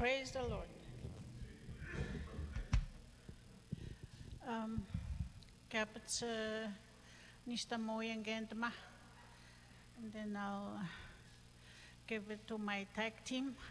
Praise the Lord. Capit's Nista Moyen Gentma. And then I'll give it to my tag team.